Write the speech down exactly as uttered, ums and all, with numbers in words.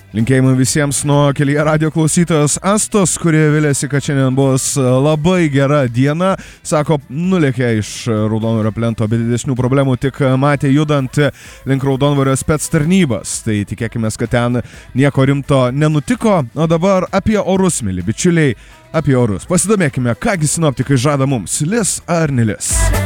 Linkėjimai visiems nuo Kelyje radijo klausytojos Astos, kurie vilėsi, kad šiandien bus labai gera diena. Sako, nulėkė iš Raudondvario plento, be didesnių problemų tik matė judant link Raudondvario spec tarnybas. Tai tikėkime, kad ten nieko rimto nenutiko. O dabar apie orus, mili bičiuliai, apie orus. Pasidomėkime, kągi sinoptikai žada mums, lis ar nelis.